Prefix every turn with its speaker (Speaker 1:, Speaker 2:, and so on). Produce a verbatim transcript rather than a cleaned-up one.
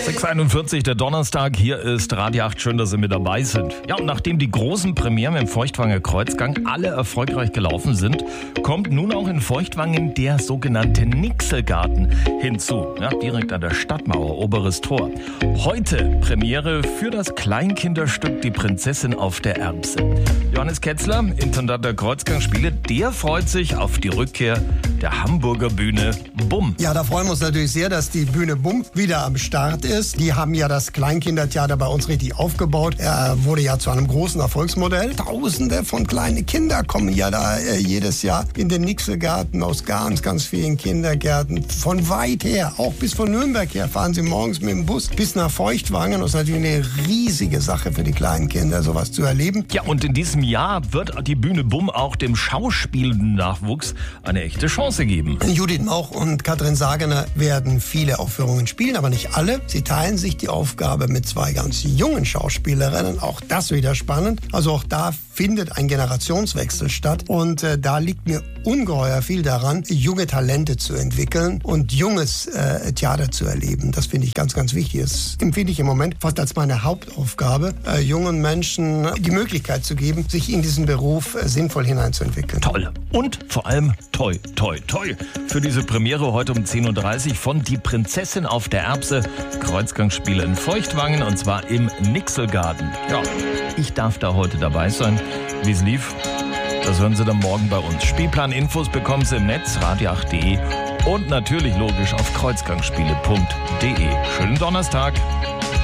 Speaker 1: sechs Uhr einundvierzig, der Donnerstag, hier ist Radio acht, schön, dass Sie mit dabei sind. Ja, und nachdem die großen Premieren im Feuchtwanger Kreuzgang alle erfolgreich gelaufen sind, kommt nun auch in Feuchtwangen der sogenannte Nixelgarten hinzu, ja, direkt an der Stadtmauer, oberes Tor. Heute Premiere für das Kleinkinderstück Die Prinzessin auf der Erbse. Johannes Ketzler, Intendant der Kreuzgangsspiele, der freut sich auf die Rückkehr der Hamburger Bühne Bumm.
Speaker 2: Ja, da freuen wir uns natürlich sehr, dass die Bühne Bumm wieder am Start ist. Die haben ja das Kleinkindertheater bei uns richtig aufgebaut. Er wurde ja zu einem großen Erfolgsmodell. Tausende von kleinen Kindern kommen ja da äh, jedes Jahr in den Nixelgarten aus ganz, ganz vielen Kindergärten. Von weit her, auch bis von Nürnberg her, fahren sie morgens mit dem Bus bis nach Feuchtwangen. Das ist natürlich eine riesige Sache für die kleinen Kinder, sowas zu erleben.
Speaker 1: Ja, und in diesem Jahr wird die Bühne Bumm auch dem schauspielenden Nachwuchs eine echte Chance geben.
Speaker 2: Judith Mauch und Katrin Sagener werden viele Aufführungen spielen, aber nicht alle. Sie teilen sich die Aufgabe mit zwei ganz jungen Schauspielerinnen. Auch das wieder spannend. Also auch da findet ein Generationswechsel statt. Und äh, da liegt mir ungeheuer viel daran, junge Talente zu entwickeln und junges äh, Theater zu erleben. Das finde ich ganz, ganz wichtig. Das empfinde ich im Moment fast als meine Hauptaufgabe, äh, jungen Menschen die Möglichkeit zu geben, sich in diesen Beruf äh, sinnvoll hineinzuentwickeln.
Speaker 1: Toll. Und vor allem toi, toi, toi für diese Premiere heute um zehn Uhr dreißig von Die Prinzessin auf der Erbse. Kreuzgangsspiele in Feuchtwangen und zwar im Nixelgarten. Ja, ich darf da heute dabei sein. Wie es lief, das hören Sie dann morgen bei uns. Spielplaninfos bekommen Sie im Netz, radio acht punkt de und natürlich logisch auf kreuzgangsspiele punkt de. Schönen Donnerstag.